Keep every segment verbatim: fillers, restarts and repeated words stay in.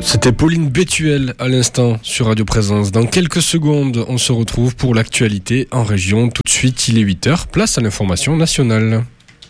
C'était Pauline Bétuel à l'instant sur Radio Présence. Dans quelques secondes, on se retrouve pour l'actualité en région. Tout de suite, il est huit heures, place à l'information nationale.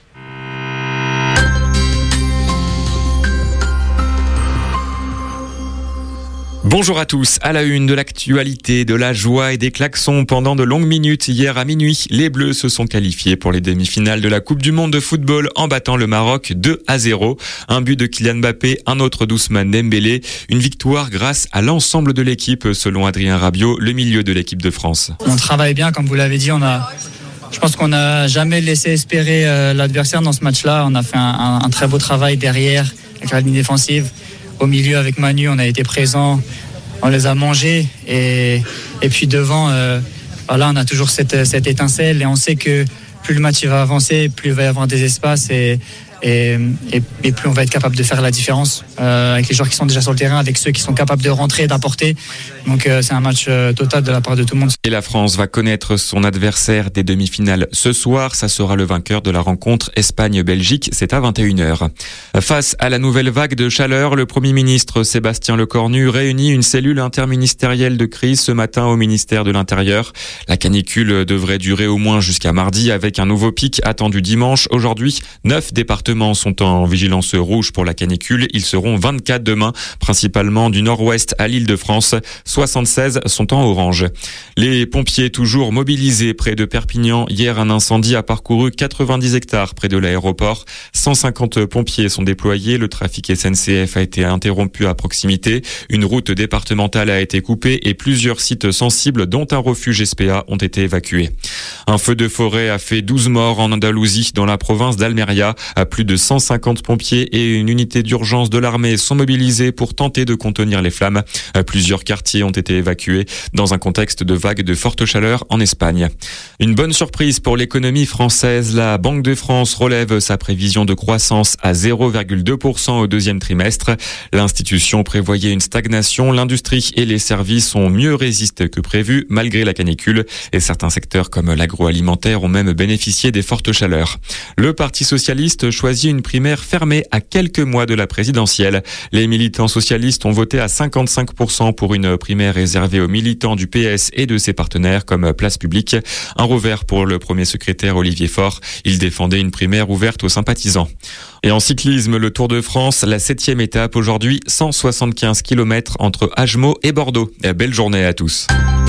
Bonjour à tous, à la une de l'actualité, de la joie et des klaxons pendant de longues minutes. Hier à minuit, les Bleus se sont qualifiés pour les demi-finales de la Coupe du Monde de football en battant le Maroc deux à zéro. Un but de Kylian Mbappé, un autre d'Ousmane Dembélé. Une victoire grâce à l'ensemble de l'équipe, selon Adrien Rabiot, le milieu de l'équipe de France. On travaille bien, comme vous l'avez dit, on a... Je pense qu'on n'a jamais laissé espérer euh, l'adversaire dans ce match-là. On a fait un, un, un très beau travail derrière, avec la ligne défensive. Au milieu, avec Manu, on a été présents, on les a mangés. Et, et puis devant, euh, voilà, on a toujours cette, cette étincelle. Et on sait que plus le match il va avancer, plus il va y avoir des espaces. Et, et, et, et plus on va être capable de faire la différence euh, avec les joueurs qui sont déjà sur le terrain, avec ceux qui sont capables de rentrer et d'apporter. Donc euh, c'est un match euh, total de la part de tout le monde. Et la France va connaître son adversaire des demi-finales ce soir. Ça sera le vainqueur de la rencontre Espagne-Belgique. C'est à vingt et une heures. Face à la nouvelle vague de chaleur, le Premier ministre Sébastien Lecornu réunit une cellule interministérielle de crise ce matin au ministère de l'Intérieur. La canicule devrait durer au moins jusqu'à mardi avec un nouveau pic attendu dimanche. Aujourd'hui, neuf départements sont en vigilance rouge pour la canicule. Ils seront vingt-quatre demain, principalement du nord-ouest à l'Île-de-France. soixante-seize sont en orange. Les pompiers toujours mobilisés près de Perpignan. Hier, un incendie a parcouru quatre-vingt-dix hectares près de l'aéroport. cent cinquante pompiers sont déployés. Le trafic S N C F a été interrompu à proximité. Une route départementale a été coupée et plusieurs sites sensibles, dont un refuge S P A, ont été évacués. Un feu de forêt a fait douze morts en Andalousie, dans la province d'Almeria. À plus de cent cinquante pompiers et une unité d'urgence de l'armée sont mobilisés pour tenter de contenir les flammes. Plusieurs quartiers ont été évacués dans un contexte de vague de forte chaleur en Espagne. Une bonne surprise pour l'économie française. La Banque de France relève sa prévision de croissance à zéro virgule deux pour cent au deuxième trimestre. L'institution prévoyait une stagnation. L'industrie et les services ont mieux résisté que prévu malgré la canicule et certains secteurs comme l'agroalimentaire ont même bénéficié des fortes chaleurs. Le Parti socialiste choisit une primaire fermée à quelques mois de la présidentielle. Les militants socialistes ont voté à cinquante-cinq pour cent pour une primaire réservée aux militants du P S et de ses partenaires comme Place Publique. Un revers pour le premier secrétaire Olivier Faure. Il défendait une primaire ouverte aux sympathisants. Et en cyclisme, le Tour de France, la septième étape aujourd'hui, cent soixante-quinze kilomètres entre Agemot et Bordeaux. Et belle journée à tous.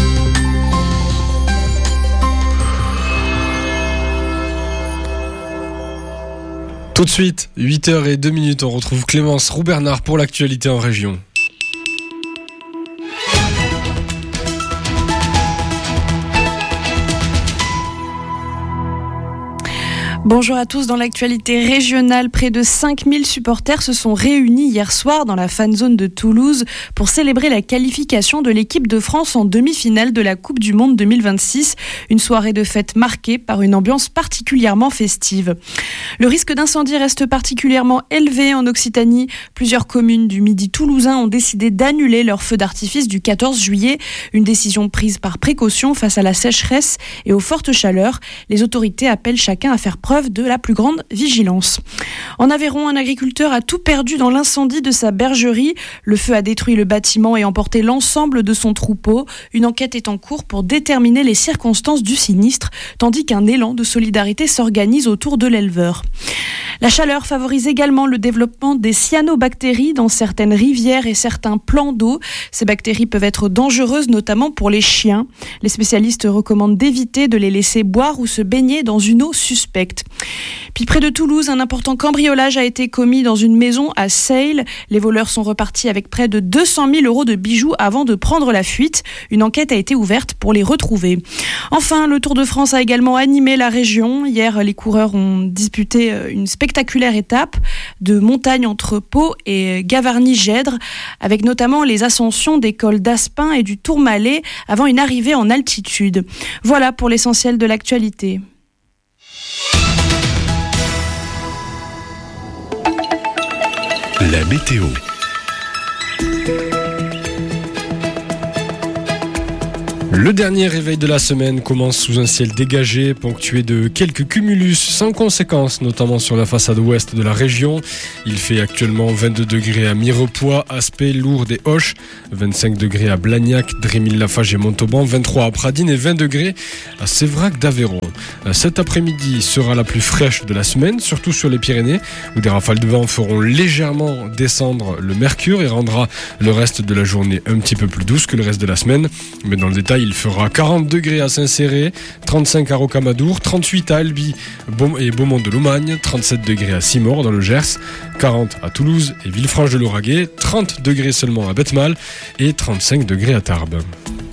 Tout de suite, huit heures zéro deux minutes, on retrouve Clémence Roux-Bernard pour l'actualité en région. Bonjour à tous. Dans l'actualité régionale, près de cinq mille supporters se sont réunis hier soir dans la fan zone de Toulouse pour célébrer la qualification de l'équipe de France en demi-finale de la Coupe du Monde deux mille vingt-six. Une soirée de fête marquée par une ambiance particulièrement festive. Le risque d'incendie reste particulièrement élevé en Occitanie. Plusieurs communes du Midi toulousain ont décidé d'annuler leur feu d'artifice du quatorze juillet. Une décision prise par précaution face à la sécheresse et aux fortes chaleurs. Les autorités appellent chacun à faire preuve de la plus grande vigilance. En Aveyron, un agriculteur a tout perdu dans l'incendie de sa bergerie. Le feu a détruit le bâtiment et emporté l'ensemble de son troupeau. Une enquête est en cours pour déterminer les circonstances du sinistre, tandis qu'un élan de solidarité s'organise autour de l'éleveur. La chaleur favorise également le développement des cyanobactéries dans certaines rivières et certains plans d'eau. Ces bactéries peuvent être dangereuses, notamment pour les chiens. Les spécialistes recommandent d'éviter de les laisser boire ou se baigner dans une eau suspecte. Puis près de Toulouse, un important cambriolage a été commis dans une maison à Seille. Les voleurs sont repartis avec près de deux cent mille euros de bijoux avant de prendre la fuite. Une enquête a été ouverte pour les retrouver. Enfin, le Tour de France a également animé la région. Hier, les coureurs ont disputé une spectaculaire étape de montagne entre Pau et Gavarnie-Gèdre, avec notamment les ascensions des cols d'Aspin et du Tourmalet avant une arrivée en altitude. Voilà pour l'essentiel de l'actualité. La météo. Le dernier réveil de la semaine commence sous un ciel dégagé, ponctué de quelques cumulus sans conséquence, notamment sur la façade ouest de la région. Il fait actuellement vingt-deux degrés à Mirepoix, Aspet, Lourdes et Auch, vingt-cinq degrés à Blagnac, Drémil-Lafage et Montauban, vingt-trois à Pradines et vingt degrés à Séverac d'Aveyron. Cet après-midi sera la plus fraîche de la semaine, surtout sur les Pyrénées, où des rafales de vent feront légèrement descendre le mercure et rendra le reste de la journée un petit peu plus douce que le reste de la semaine. Mais dans le détail, il fera quarante degrés à Saint-Céré, trente-cinq à Rocamadour, trente-huit à Albi et Beaumont-de-Lomagne, trente-sept degrés à Simort dans le Gers, quarante à Toulouse et Villefranche-de-Lauragais, trente degrés seulement à Betmal et trente-cinq degrés à Tarbes.